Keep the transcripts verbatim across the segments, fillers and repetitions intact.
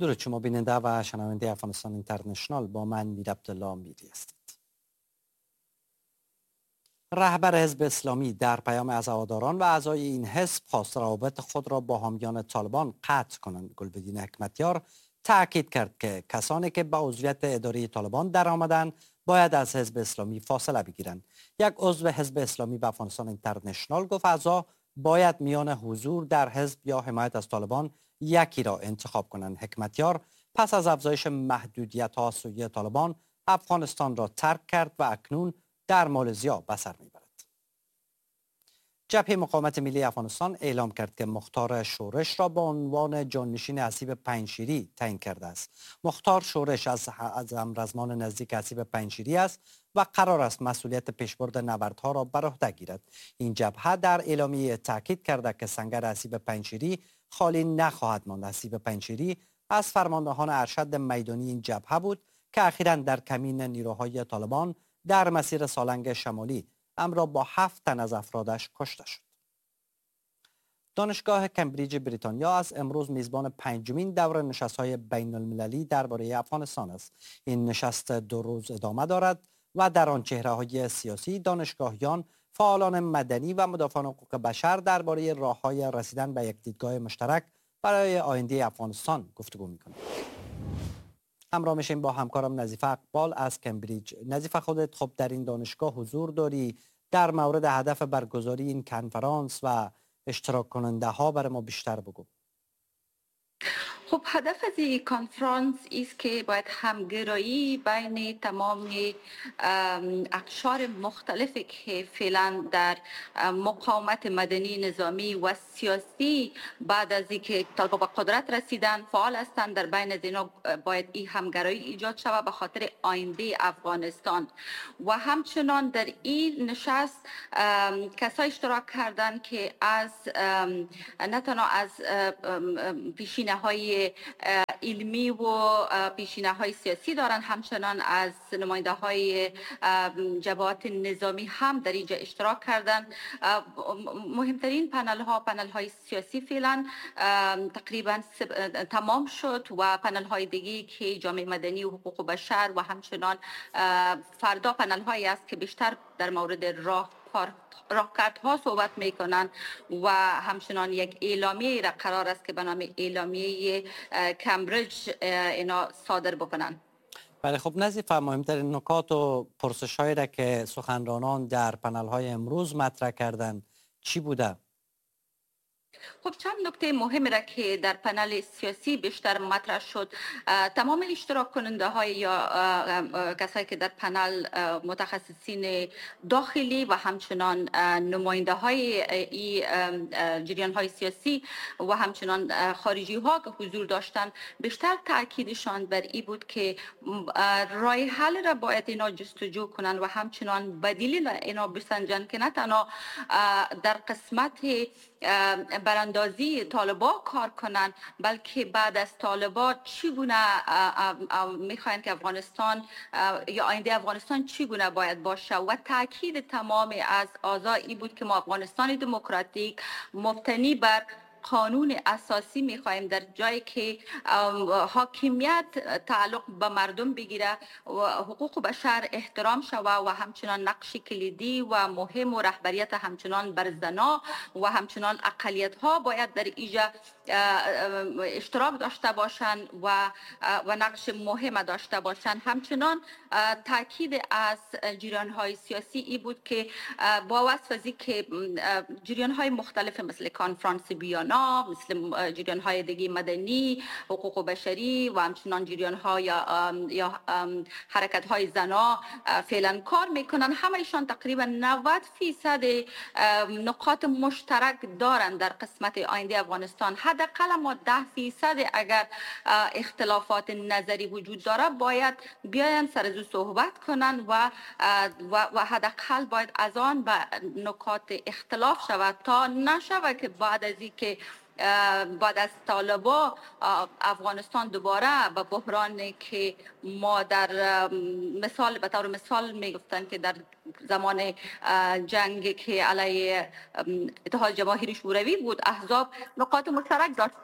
درود شما بیننده و شنونده افغانستان اینترنشنال، با من میر عبدالله میری هستید. رهبر حزب اسلامی در پیام از هواداران و اعضای این حزب خواست روابط خود را با حامیان طالبان قطع کنند. گلبدین حکمتیار تاکید کرد که کسانی که به عضویت اداره طالبان در آمدند باید از حزب اسلامی فاصله بگیرند. یک عضو حزب اسلامی به افغانستان اینترنشنال گفت اعضا باید میان حضور در حزب یا حمایت از طالبان یکی را انتخاب کنند. حکمتیار پس از افزایش محدودیت ها سوی طالبان افغانستان را ترک کرد و اکنون در مالزیا به سر میبرد. جبهه مقاومت ملی افغانستان اعلام کرد که مختار شورش را به عنوان جانشین حزب پنجشیری تعیین کرده است. مختار شورش از از همرزمان نزدیک حزب پنجشیری است و قرار است مسئولیت پیشبرد نبردها را بر عهده گیرد. این جبهه در اعلامیه تاکید کرده که سنگر حزب پنجشیری خالی نخواهد ماند. حزب پنجشیری از فرماندهان ارشد میدانی این جبهه بود که اخیراً در کمین نیروهای طالبان در مسیر سالنگ شمالی همراه با هفت تن از افرادش کشته شد. دانشگاه کمبریج بریتانیا از امروز میزبان پنجمین دور نشست‌های بین المللی درباره افغانستان است. این نشست دو روز ادامه دارد و در آن چهره‌های سیاسی، دانشگاهیان، فعالان مدنی و مدافعان حقوق بشر درباره راه‌های رسیدن به یک دیدگاه مشترک برای آینده افغانستان گفتگو می‌کنند. همراه میشیم با همکارم نظیفه اقبال از کمبریج. نظیفه، خودت خب در این دانشگاه حضور داری، در مورد هدف برگزاری این کنفرانس و اشتراک کننده ها برای ما بیشتر بگو. خب هدف از این کنفرانس است که باید همگرایی بین تمام اقشار مختلفی که فعلا در مقاومت مدنی، نظامی و سیاسی بعد از اینکه طالبان به قدرت رسیدن فعال هستند، در بین از اینا باید این همگرایی ایجاد شود به خاطر آینده افغانستان. و همچنان در این نشست کسای اشتراک کردن که از نه تنها از پیشینه های علمی و پیشینه های سیاسی دارن، همچنان از نماینده های جبهات نظامی هم در اینجا اشتراک کردن. مهمترین پنل ها پنل های سیاسی فعلا تقریبا تمام شد و پنل های دیگه که جامعه مدنی و حقوق بشر و همچنان فردا پنل هایی است که بیشتر در مورد راه راهکردها صحبت میکنن و همچنان یک اعلامیه را قرار است که به نام اعلامیه کمبریج اینا صادر بکنن. بله، خب نظیفه، مهمترین نکات و پرسش هایی را که سخنرانان در پنل های امروز مطرح کردن چی بوده؟ خب چند نکته مهم را که در پنل سیاسی بیشتر مطرح شد، تمام اشتراک کننده های یا کسایی که در پنل متخصصین داخلی و همچنان نماینده های این جریان های سیاسی و همچنان خارجی ها که حضور داشتن، بیشتر تاکیدشان بر این بود که راه حل را باید اینا جستجو کنن و همچنان بدیل اینا بسنجن که نه تنها در قسمت براندازی طالبا کار کنن، بلکه بعد از طالبا چگونه میخواین که افغانستان یا آینده افغانستان چگونه باید باشه. و تاکید تمام از اعضای بود که ما افغانستان دموکراتیک مبتنی بر قانون اساسی میخواهیم، در جایی که حاکمیت تعلق به مردم بگیره و حقوق بشر احترام شوه و همچنان نقش کلیدی و مهم و رهبریت همچنان بر زنا و همچنان اقلیت ها باید در ایجا اشتراک داشته باشند و و نقش مهم داشته باشند. همچنان تاکید از جریان های سیاسی ای بود که با وصف از که جریان های مختلف مثل کنفرانس بیانا، مثل جریان های دیگه مدنی، حقوق بشری و همچنان جریان های یا, یا حرکت های زنا فعلا کار میکنن. همهشان تقریبا نود فیصد نقاط مشترک دارند در قسمت آینده افغانستان. حداقل ما ده فیصد اگر اختلافات نظری وجود داره باید بیاین سر از صحبت کنن و و, و حداقل باید از آن به نکات اختلاف شود تا نشود که بعد از اینکه بعد از طالبا افغانستان دوباره به بحرانی که ما در مثال به طور مثال میگفتن که در زمان جنگ که علیه اتحاد جماهیر شوروی بود، احزاب نقاط مشترک داشتند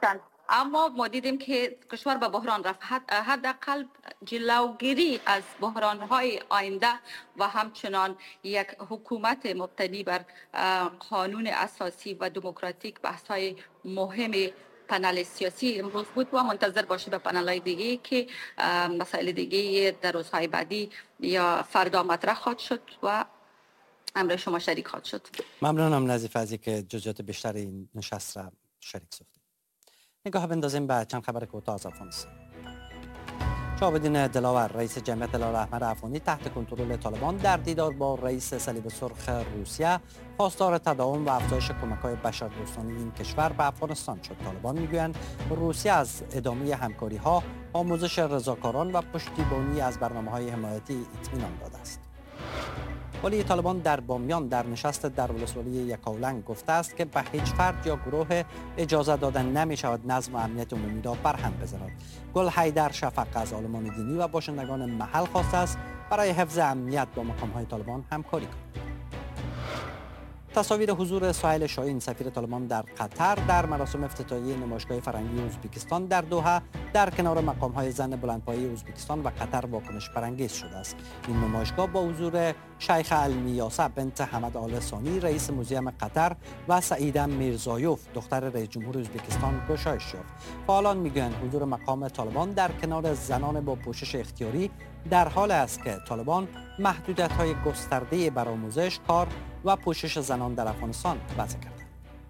اما ما دیدیم که کشور به بحران رفت. حداقل جلوگیری از بحران‌های آینده و همچنان یک حکومت مبتنی بر قانون اساسی و دموکراتیک بحث‌های مهم پنل سیاسی امروز بود و منتظر باشید به پنل‌های دیگه که مسائل دیگه در روزهای بعدی یا فردا مطرح خواهد شد و امر شما شریک خواهد شد. ممنونم نظیف از اینکه جزئیات بیشتر این نشست را شریک ساختید. نگاه بندازیم به چند خبر کوتاه از افغانستان. شهاب‌الدین دلاور رئیس جمعیت هلال احمر افغانی تحت کنترل طالبان در دیدار با رئیس صلیب سرخ روسیه خواستار تداوم و افزایش کمک‌های بشردوستانه این کشور به افغانستان شد. طالبان میگویند روسیه از ادامه همکاری‌ها، آموزش رضاکاران و پشتیبانی از برنامه‌های حمایتی اطمینان داده است. ولی طالبان در بامیان در نشست در ولسوالی یکاولنگ گفته است که به هیچ فرد یا گروه اجازه دادن نمی شود نظم و امنیت عمومی را برهم بزند. گل حیدر شفق از عالمان دینی و باشندگان محل خواسته است برای حفظ امنیت با مقام‌های طالبان همکاری کنند. تصاویر حضور سهیل شاهین سفیر طالبان در قطر در مراسم افتتاحیه نمایشگاه فرهنگی ازبکستان در دوحه در کنار مقام‌های زن بلندپایه ازبکستان و قطر واکنش برانگیز شده است. این نمایشگاه با حضور شیخ المیاسه بنت حمد آل ثانی رئیس موزیم قطر و سعیده میرزایوف دختر رئیس جمهور ازبکستان گشایش یافت. فعالان میگویند حضور مقام طالبان در کنار زنان با پوشش اختیاری در حال است که طالبان محدودیت‌های گسترده بر آموزش، کار و پوشش زنان در افغانستان وضع کرده.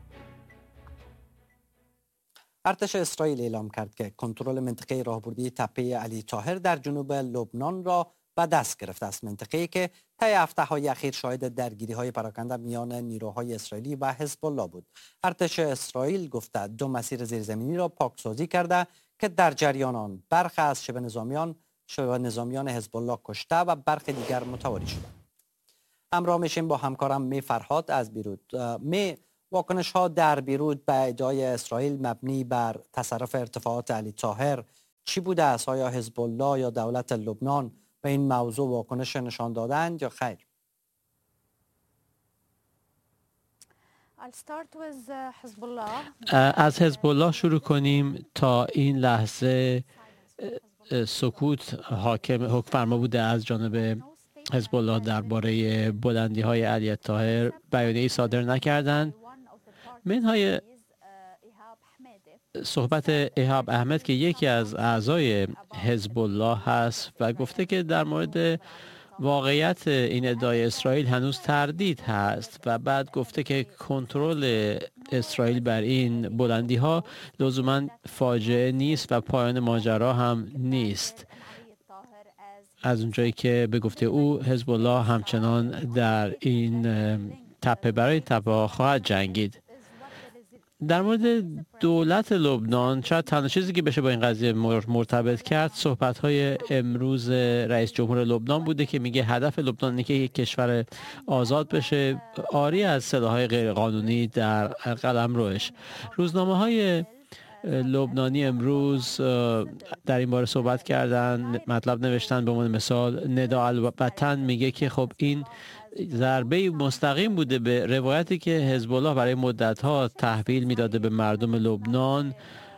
ارتش اسرائیل اعلام کرد که کنترل منطقه راهبردی تپه علی طاهر در جنوب لبنان را به دست گرفته است. منطقه‌ای که طی هفته‌های اخیر شاهد درگیری‌های پراکنده میان نیروهای اسرائیلی و حزب الله بود. ارتش اسرائیل گفته دو مسیر زیرزمینی را پاکسازی کرده که در جریان آن برخی از شبه نظامیان شبه نظامیان حزب الله کشته و برخی دیگر متواری شدند. همراه میشیم با همکارم می فرهاد از بیروت. می واکنش ها در بیروت به ادعای اسرائیل مبنی بر تصرف ارتفاعات علی طاهر چی بوده است؟ آیا حزب الله یا دولت لبنان به این موضوع واکنش نشان دادند یا خیر؟ از حزب الله شروع کنیم. تا این لحظه سکوت حاکم حکم فرما بوده از جانب حزب الله درباره بلندی های علی طاهر، بیانیه‌ای صادر نکردند. منهای صحبت ایهاب احمد که یکی از اعضای حزب الله هست و گفته که در مورد واقعیت این ادعای اسرائیل هنوز تردید هست و بعد گفته که کنترل اسرائیل بر این بلندی ها لزوما فاجعه نیست و پایان ماجرا هم نیست. از اونجایی که به گفته او حزب الله همچنان در این تپه برای تپه خواهد جنگید. در مورد دولت لبنان شاید تنها چیزی که بشه با این قضیه مرتبط کرد صحبت‌های امروز رئیس جمهور لبنان بوده که میگه هدف لبنان اینه که یک کشور آزاد بشه، عاری از سلاح‌های غیرقانونی در قلمروش. روزنامه‌های لبنانی امروز در این باره صحبت کردن، مطلب نوشتن. به عنوان مثال نداء الوطن میگه که خب این ضربه مستقیم بوده به روایتی که حزب الله برای مدت‌ها تحویل میداده به مردم لبنان،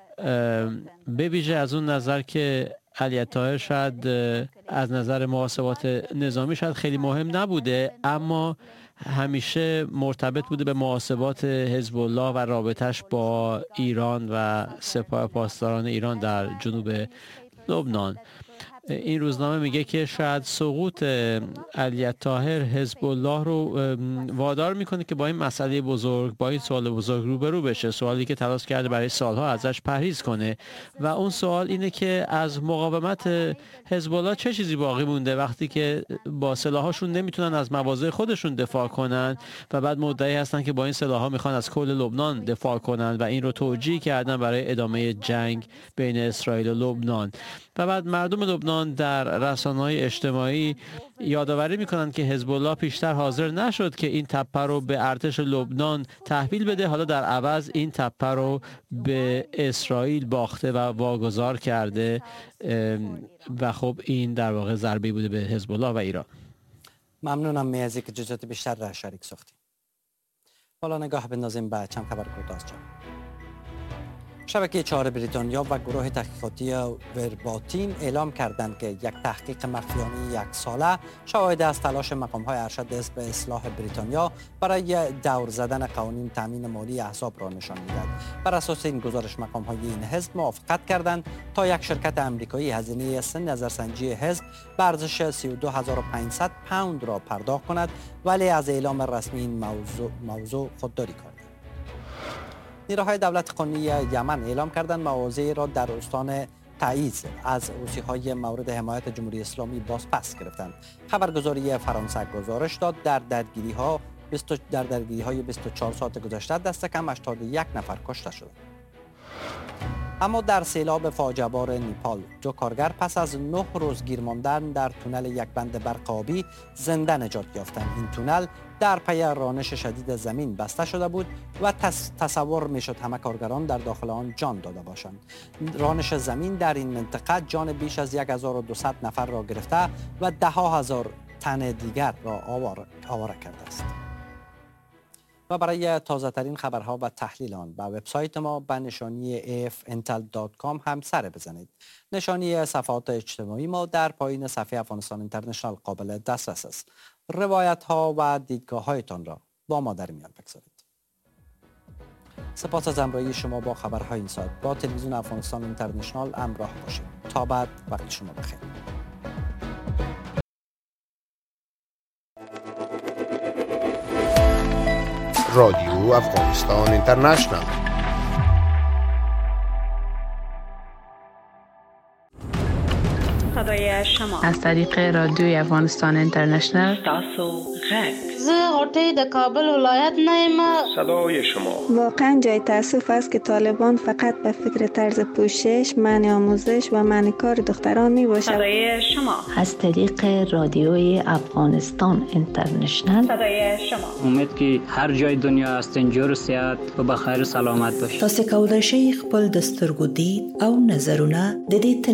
به ویژه از اون نظر که علی طاهر شاید از نظر محاسبات نظامی شاید خیلی مهم نبوده، اما همیشه مرتبط بوده به محاسبات حزب الله و رابطش با ایران و سپاه پاسداران ایران در جنوب لبنان. این روزنامه میگه که شاید سقوط علی طاهر حزب الله رو وادار میکنه که با این مسئله بزرگ، با این سوال بزرگ روبرو بشه، سوالی که تلاش کرده برای سالها ازش پرهیز کنه و اون سوال اینه که از مقاومت حزب الله چه چیزی باقی مونده وقتی که با سلاحاشون نمیتونن از مواضع خودشون دفاع کنن و بعد مدعی هستن که با این سلاحها میخوان از کل لبنان دفاع کنن و این رو توجیه کردن برای ادامه جنگ بین اسرائیل و لبنان. و بعد مردم لبنان در رسانه‌های اجتماعی یادآوری میکنن که حزب الله پیشتر حاضر نشد که این تپه رو به ارتش لبنان تحویل بده، حالا در عوض این تپه رو به اسرائیل باخته و واگذار کرده و خب این در واقع ضربه بوده به حزب الله و ایران. ممنونم میازی که جزئیات بیشتر را شریک ساختی. حالا نگاه بندازیم به چند خبر کوتاه از جهان. شبکه چهار بریتانیا و گروه تحقیقاتی ورباتین اعلام کردند که یک تحقیق مخفیانه یک ساله شاهد از تلاش مقام‌های ارشد حزب اصلاح بریتانیا برای دور زدن قوانین تامین مالی احزاب را نشان می‌دهد. بر اساس این گزارش مقام‌های این حزب موافقت کردند تا یک شرکت آمریکایی هزینه سن نظرسنجی حزب به ارزش سی و دو هزار و پانصد پوند را پرداخت کند، ولی از اعلام رسمی این موضوع, موضوع خودداری کرد. نیروهای دولت قانونی یمن اعلام کردند مواضعی را در استان تعیز از حوثی‌های مورد حمایت جمهوری اسلامی بازپس گرفتند. خبرگزاری فرانسه گزارش داد در درگیری‌ها در درگیری‌های بیست و چهار ساعت گذشته دست کم هشتاد و یک نفر کشته شدند. اما در سیلاب فاجعه بار نیپال دو کارگر پس از نه روز گیر ماندن در تونل یک بند برق آبی زنده نجات یافتند. این تونل در پی رانش شدید زمین بسته شده بود و تص... تصور میشد همه کارگران در داخل آن جان داده باشند. رانش زمین در این منطقه جان بیش از هزار و دویست نفر را گرفته و ده ها هزار تن دیگر را آواره, آواره کرده است. و برای تازه ترین خبرها و تحلیل آن به وبسایت ما به نشانی ای اف انتل دات کام هم سر بزنید. نشانی صفحات اجتماعی ما در پایین صفحه افغانستان اینترنشنال قابل دسترس است. روایت ها و دیدگاه هایتان را با ما در میان بگذارید. سپاس از همراهی شما با خبرهای این ساعت. با تلویزیون افغانستان اینترنشنال همراه باشید. تا بعد، وقت شما بخیر. رادیو افغانستان اینترنشنال. صدای شما از طریق رادیوی افغانستان اینترنشنال. تاسو غږ زه غوټۍ د کابل ولایت نه یم. صدای شما واقعا جای تاسف است که طالبان فقط به فکر طرز پوشش، منع آموزش و منع کار دختران می باشد. صدای شما از طریق رادیوی افغانستان اینترنشنال. صدای شما امید که هر جای دنیا هستین جور صحت و بخیر سلامت باشید. تاسو کولای شئ خپل د سترګو دید او نظرونه د دې